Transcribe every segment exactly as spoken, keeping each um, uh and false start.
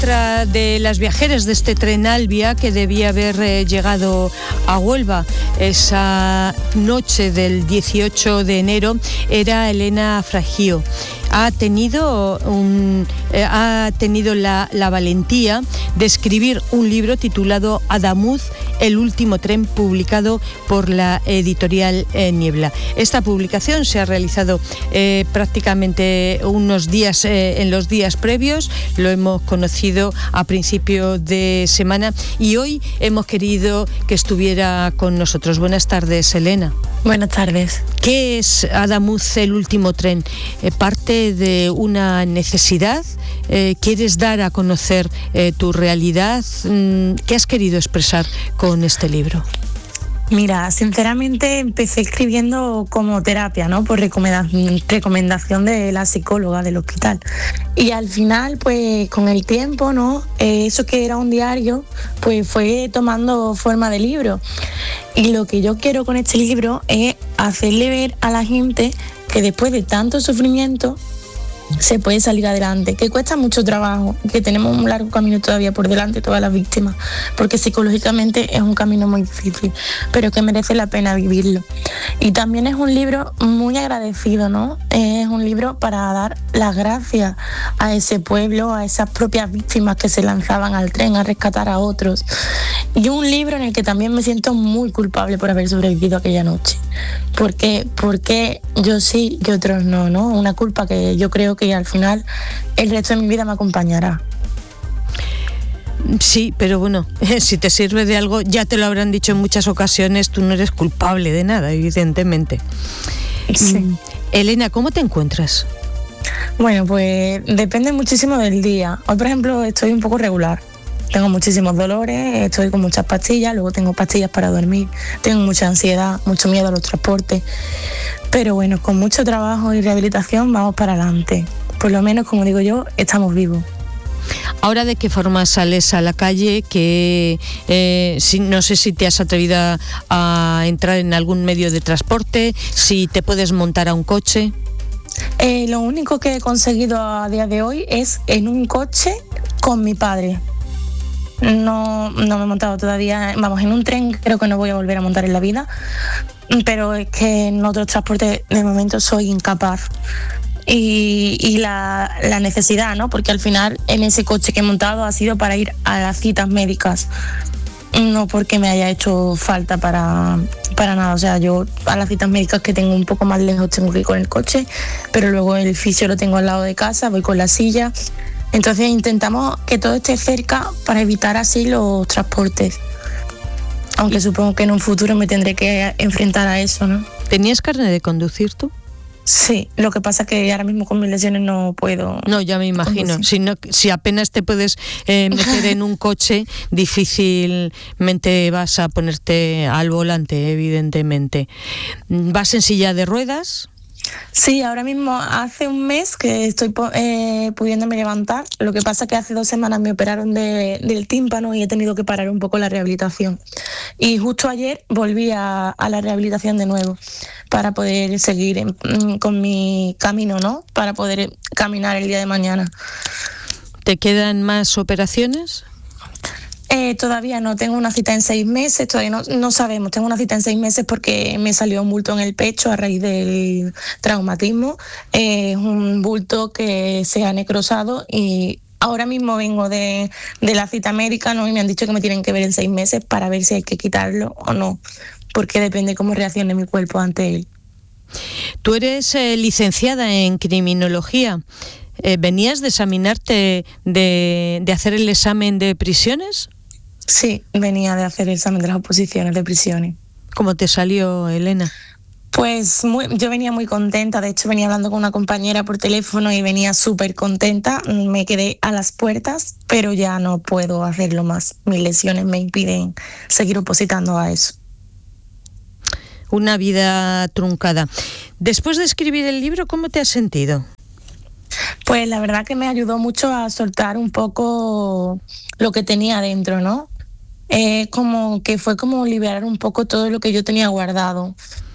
otra de las viajeras de este tren Alvia que debía haber eh, llegado a Huelva esa noche del dieciocho de enero era Elena Fragio. Ha tenido, un, eh, ha tenido la, la valentía de escribir un libro titulado Adamuz, el último tren, publicado por la editorial eh, Niebla. Esta publicación se ha realizado eh, prácticamente unos días, eh, en los días previos, lo hemos conocido a principio de semana y hoy hemos querido que estuviera con nosotros. Buenas tardes, Elena. Buenas tardes. ¿Qué es Adamuz, el último tren? Eh, ¿Parte de una necesidad? Eh, ¿Quieres dar a conocer eh, tu realidad? ¿Qué has querido expresar con este libro? Mira, sinceramente empecé escribiendo como terapia, ¿no? Por recomendación, recomendación de la psicóloga del hospital. Y al final, pues con el tiempo, ¿no? Eh, eso que era un diario, pues fue tomando forma de libro. Y lo que yo quiero con este libro es hacerle ver a la gente que después de tanto sufrimiento se puede salir adelante, que cuesta mucho trabajo, que tenemos un largo camino todavía por delante todas las víctimas, porque psicológicamente es un camino muy difícil, pero que merece la pena vivirlo. Y también es un libro muy agradecido, ¿no? Es un libro para dar las gracias a ese pueblo, a esas propias víctimas que se lanzaban al tren a rescatar a otros. Y un libro en el que también me siento muy culpable por haber sobrevivido aquella noche. Porque, porque yo sí y otros no, ¿no? Una culpa que yo creo que al final el resto de mi vida me acompañará. Sí, pero bueno, si te sirve de algo, ya te lo habrán dicho en muchas ocasiones, tú no eres culpable de nada, evidentemente. Sí. Elena, ¿cómo te encuentras? Bueno, pues depende muchísimo del día. Hoy, por ejemplo, estoy un poco regular. Tengo muchísimos dolores, estoy con muchas pastillas, luego tengo pastillas para dormir, tengo mucha ansiedad, mucho miedo a los transportes. Pero bueno, con mucho trabajo y rehabilitación vamos para adelante. Por lo menos, como digo yo, estamos vivos. Ahora, ¿de qué forma sales a la calle? Que eh, si, no sé si te has atrevido a, a entrar en algún medio de transporte, si te puedes montar a un coche. Eh, lo único que he conseguido a día de hoy es en un coche con mi padre. No, no me he montado todavía, vamos, en un tren creo que no voy a volver a montar en la vida, pero es que en otros transportes de momento soy incapaz. Y, y la, la necesidad, ¿no? Porque al final en ese coche que he montado ha sido para ir a las citas médicas, no porque me haya hecho falta para, para nada. O sea, yo a las citas médicas que tengo un poco más lejos tengo que ir con el coche, pero luego el fisio lo tengo al lado de casa, voy con la silla. Entonces intentamos que todo esté cerca para evitar así los transportes. Aunque supongo que en un futuro me tendré que enfrentar a eso, ¿no? ¿Tenías carnet de conducir tú? Sí, lo que pasa es que ahora mismo con mis lesiones no puedo. No, ya me imagino. Si, no, si apenas te puedes eh, meter en un coche, difícilmente vas a ponerte al volante, evidentemente. ¿Vas en silla de ruedas? Sí, ahora mismo hace un mes que estoy eh, pudiéndome levantar. Lo que pasa es que hace dos semanas me operaron de, del tímpano y he tenido que parar un poco la rehabilitación. Y justo ayer volví a, a la rehabilitación de nuevo para poder seguir en, con mi camino, ¿no? Para poder caminar el día de mañana. ¿Te quedan más operaciones? Eh, todavía no, tengo una cita en seis meses, todavía no, no sabemos, tengo una cita en seis meses porque me salió un bulto en el pecho a raíz del traumatismo, es eh, un bulto que se ha necrosado y ahora mismo vengo de, de la cita médica, ¿no? Y me han dicho que me tienen que ver en seis meses para ver si hay que quitarlo o no, porque depende cómo reaccione mi cuerpo ante él. Tú eres eh, licenciada en criminología. Eh, ¿Venías de examinarte, de, de hacer el examen de prisiones? Sí, venía de hacer el examen de las oposiciones de prisiones. ¿Cómo te salió, Elena? Pues muy, yo venía muy contenta, de hecho venía hablando con una compañera por teléfono y venía súper contenta, me quedé a las puertas, pero ya no puedo hacerlo más, mis lesiones me impiden seguir opositando a eso. Una vida truncada. Después de escribir el libro, ¿cómo te has sentido? Pues la verdad que me ayudó mucho a soltar un poco lo que tenía dentro, ¿no? Eh, como que fue como liberar un poco todo lo que yo tenía guardado.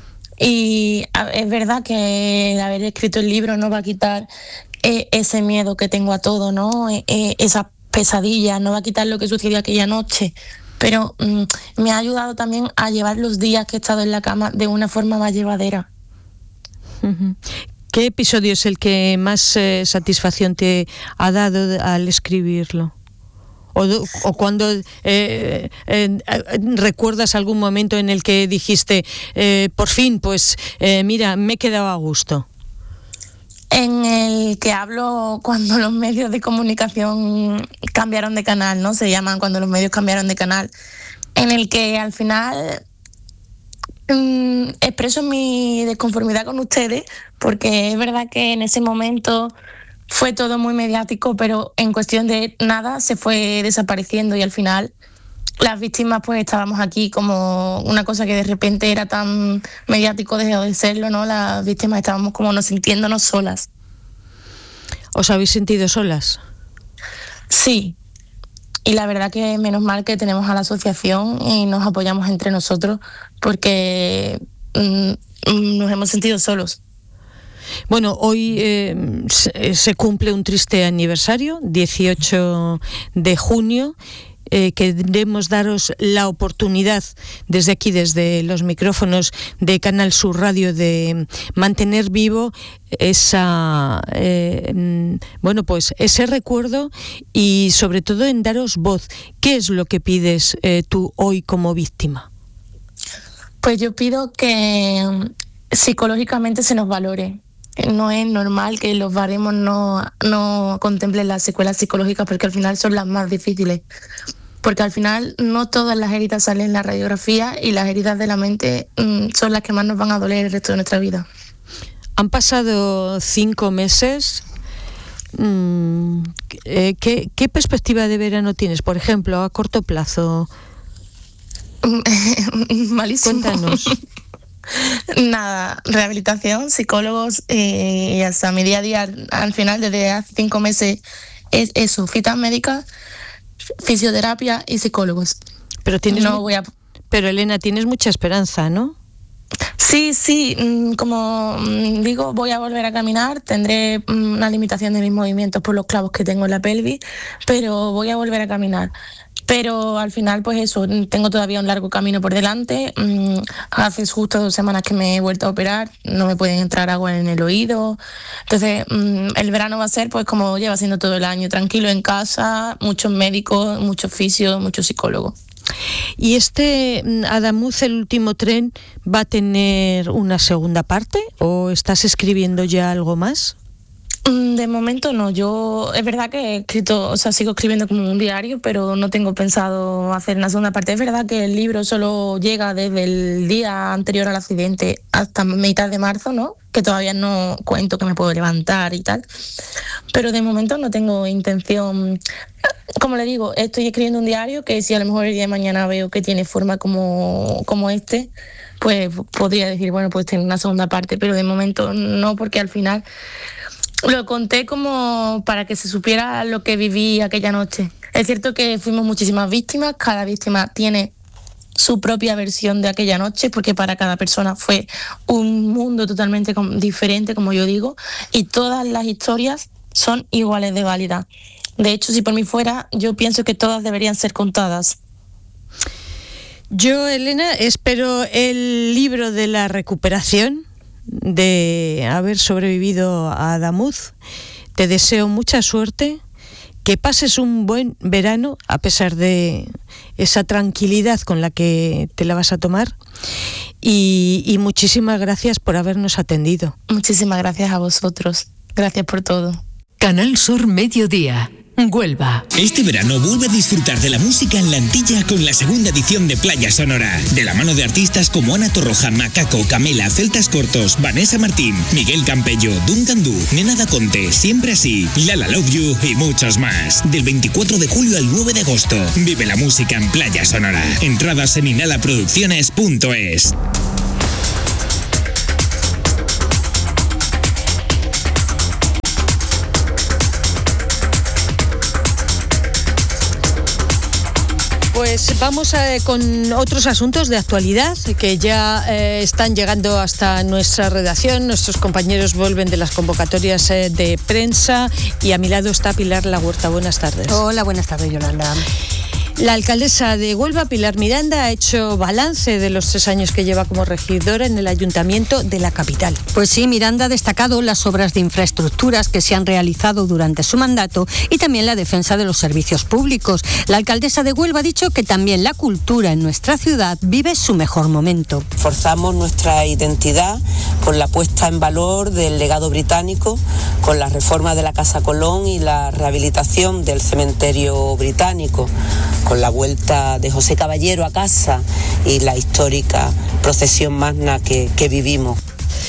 Y es verdad que el haber escrito el libro no va a quitar eh, ese miedo que tengo a todo, ¿no? Eh, esas pesadillas, no va a quitar lo que sucedió aquella noche, pero mm, me ha ayudado también a llevar los días que he estado en la cama de una forma más llevadera. Uh-huh. ¿Qué episodio es el que más eh, satisfacción te ha dado al escribirlo? ¿O, o cuando eh, eh, recuerdas algún momento en el que dijiste, eh, por fin, pues eh, mira, me he quedado a gusto? En el que hablo cuando los medios de comunicación cambiaron de canal, ¿no? Se llaman cuando los medios cambiaron de canal. En el que al final mmm, expreso mi desconformidad con ustedes, porque es verdad que en ese momento fue todo muy mediático, pero en cuestión de nada se fue desapareciendo y al final las víctimas pues estábamos aquí como una cosa que de repente era tan mediático, dejó de serlo, ¿no? Las víctimas estábamos como no sintiéndonos solas. ¿Os habéis sentido solas? Sí, y la verdad que menos mal que tenemos a la asociación y nos apoyamos entre nosotros porque mm, nos hemos sentido solos. Bueno, hoy eh, se, se cumple un triste aniversario, dieciocho de junio. Eh, queremos daros la oportunidad desde aquí, desde los micrófonos de Canal Sur Radio, de mantener vivo esa eh, bueno pues ese recuerdo y sobre todo en daros voz. ¿Qué es lo que pides eh, tú hoy como víctima? Pues yo pido que psicológicamente se nos valore. No es normal que los baremos no, no contemplen las secuelas psicológicas porque al final son las más difíciles. Porque al final no todas las heridas salen en la radiografía y las heridas de la mente mmm, son las que más nos van a doler el resto de nuestra vida. Han pasado cinco meses. Mm, eh, ¿qué, ¿Qué perspectiva de verano tienes, por ejemplo, a corto plazo? Malísimo. Cuéntanos. Nada, rehabilitación, psicólogos eh, y hasta mi día a día al final desde hace cinco meses es eso, citas médicas, fisioterapia y psicólogos. Pero tienes no mu- voy a... Pero Elena, tienes mucha esperanza, ¿no? Sí, sí, como digo, voy a volver a caminar, tendré una limitación de mis movimientos por los clavos que tengo en la pelvis, pero voy a volver a caminar. Pero al final, pues eso, tengo todavía un largo camino por delante. Hace justo dos semanas que me he vuelto a operar, no me pueden entrar agua en el oído. Entonces, el verano va a ser pues como lleva siendo todo el año, tranquilo en casa, muchos médicos, muchos fisios, muchos psicólogos. ¿Y este Adamuz, el último tren, va a tener una segunda parte o estás escribiendo ya algo más? De momento no, yo es verdad que he escrito, o sea, sigo escribiendo como un diario, pero no tengo pensado hacer una segunda parte. Es verdad que el libro solo llega desde el día anterior al accidente hasta mitad de marzo, ¿no? Que todavía no cuento que me puedo levantar y tal. Pero de momento no tengo intención. Como le digo, estoy escribiendo un diario que si a lo mejor el día de mañana veo que tiene forma como, como este, pues podría decir, bueno, pues tener una segunda parte, pero de momento no, porque al final lo conté como para que se supiera lo que viví aquella noche. Es cierto que fuimos muchísimas víctimas, cada víctima tiene su propia versión de aquella noche, porque para cada persona fue un mundo totalmente diferente, como yo digo, y todas las historias son iguales de válidas. De hecho, si por mí fuera, yo pienso que todas deberían ser contadas. Yo, Elena, espero el libro de la recuperación de haber sobrevivido a Adamuz. Te deseo mucha suerte, que pases un buen verano a pesar de esa tranquilidad con la que te la vas a tomar y, y muchísimas gracias por habernos atendido. Muchísimas gracias a vosotros. Gracias por todo. Canal Sur Mediodía, Huelva. Este verano vuelve a disfrutar de la música en la Antilla con la segunda edición de Playa Sonora, de la mano de artistas como Ana Torroja, Macaco, Camela, Celtas Cortos, Vanessa Martín, Miguel Campello, Duncan Du, Nena Da Conte, Siempre Así, Lala Love You y muchos más. Del veinticuatro de julio al nueve de agosto, vive la música en Playa Sonora. Entradas en inhala producciones punto es. Pues vamos a, con otros asuntos de actualidad que ya eh, están llegando hasta nuestra redacción. Nuestros compañeros vuelven de las convocatorias eh, de prensa y a mi lado está Pilar La Huerta. Buenas tardes. Hola, buenas tardes, Yolanda. La alcaldesa de Huelva, Pilar Miranda, ha hecho balance de los tres años que lleva como regidora en el ayuntamiento de la capital. Pues sí, Miranda ha destacado las obras de infraestructuras que se han realizado durante su mandato y también la defensa de los servicios públicos. La alcaldesa de Huelva ha dicho que también la cultura en nuestra ciudad vive su mejor momento. Forzamos nuestra identidad con la puesta en valor del legado británico, con la reforma de la Casa Colón y la rehabilitación del cementerio británico, con la vuelta de José Caballero a casa y la histórica procesión magna que, que vivimos.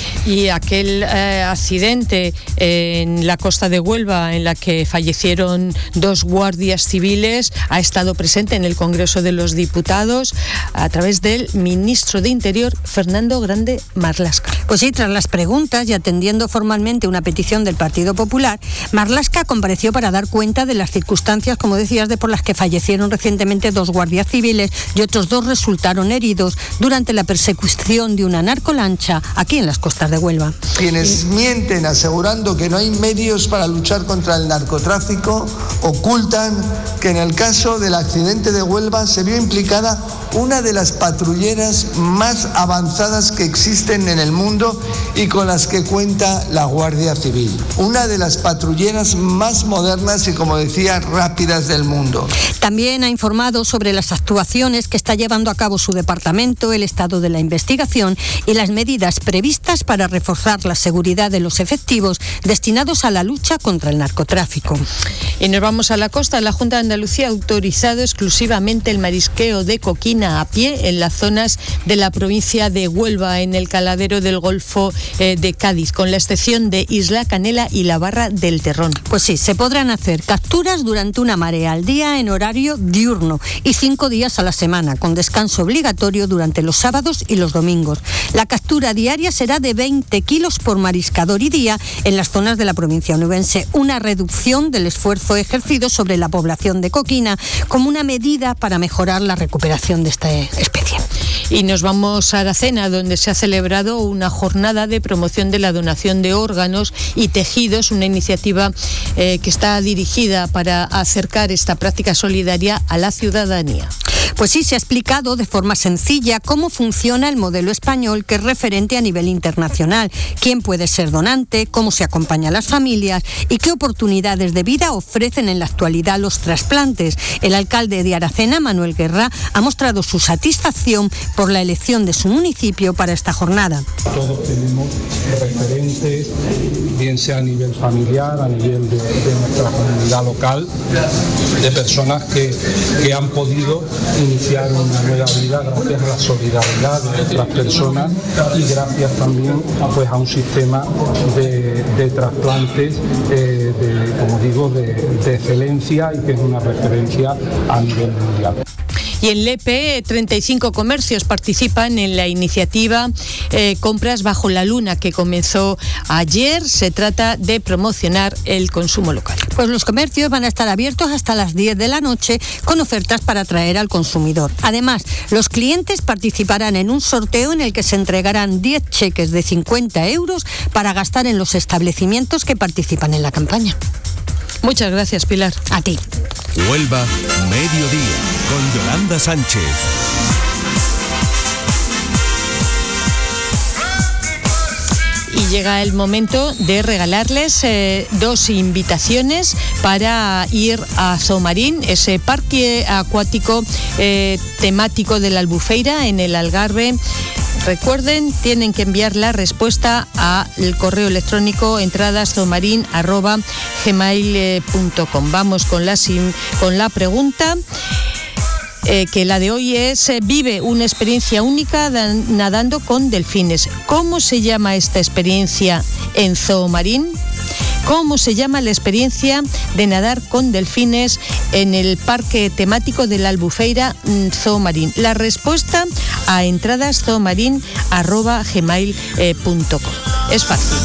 Y aquel eh, accidente en la costa de Huelva en la que fallecieron dos guardias civiles ha estado presente en el Congreso de los Diputados a través del ministro de Interior, Fernando Grande Marlaska. Pues sí, tras las preguntas y atendiendo formalmente una petición del Partido Popular, Marlaska compareció para dar cuenta de las circunstancias, como decías, de por las que fallecieron recientemente dos guardias civiles y otros dos resultaron heridos durante la persecución de una narcolancha aquí en las costas de Huelva. Quienes mienten asegurando que no hay medios para luchar contra el narcotráfico ocultan que en el caso del accidente de Huelva se vio implicada una de las patrulleras más avanzadas que existen en el mundo y con las que cuenta la Guardia Civil. Una de las patrulleras más modernas y, como decía, rápidas del mundo. También ha informado sobre las actuaciones que está llevando a cabo su departamento, el estado de la investigación y las medidas previstas para reforzar la seguridad de los efectivos destinados a la lucha contra el narcotráfico. Y nos vamos a la costa. La Junta de Andalucía ha autorizado exclusivamente el marisqueo de coquina a pie en las zonas de la provincia de Huelva, en el caladero del Golfo eh, de Cádiz, con la excepción de Isla Canela y la Barra del Terrón. Pues sí, se podrán hacer capturas durante una marea al día en horario diurno y cinco días a la semana, con descanso obligatorio durante los sábados y los domingos. La captura diaria será de veinte kilos por mariscador y día en las zonas de la provincia onubense, una reducción del esfuerzo ejercido sobre la población de coquina como una medida para mejorar la recuperación de esta especie. Y nos vamos a Aracena, donde se ha celebrado una jornada de promoción de la donación de órganos y tejidos, una iniciativa eh, que está dirigida para acercar esta práctica solidaria a la ciudadanía. Pues sí, se ha explicado de forma sencilla cómo funciona el modelo español, que es referente a nivel internacional, quién puede ser donante, cómo se acompaña a las familias y qué oportunidades de vida ofrecen en la actualidad los trasplantes. El alcalde de Aracena, Manuel Guerra, ha mostrado su satisfacción por la elección de su municipio para esta jornada. Todos tenemos referentes, bien sea a nivel familiar, a nivel de, de nuestra comunidad local, de personas que, que han podido iniciar una nueva vida gracias a la solidaridad de otras personas y gracias también pues, a un sistema de, de trasplantes, eh, de, como digo, de, de excelencia y que es una referencia a nivel mundial. Y en Lepe, treinta y cinco comercios participan en la iniciativa eh, Compras Bajo la Luna, que comenzó ayer. Se trata de promocionar el consumo local. Pues los comercios van a estar abiertos hasta las diez de la noche con ofertas para atraer al consumidor. Además, los clientes participarán en un sorteo en el que se entregarán diez cheques de cincuenta euros para gastar en los establecimientos que participan en la campaña. Muchas gracias, Pilar. A ti. Huelva, mediodía, con Yolanda Sánchez. Y llega el momento de regalarles eh, dos invitaciones para ir a Zoomarín, ese parque acuático eh, temático de la Albufeira en el Algarve. Recuerden, tienen que enviar la respuesta al correo electrónico entradas zoomarin arroba gmail punto com. Vamos con la, con la pregunta. Eh, que la de hoy es, eh, vive una experiencia única dan, nadando con delfines. ¿Cómo se llama esta experiencia en Zoomarín? ¿Cómo se llama la experiencia de nadar con delfines en el parque temático de la Albufeira Zoomarín? La respuesta a entradas zoomarin arroba gmail punto com. Es fácil.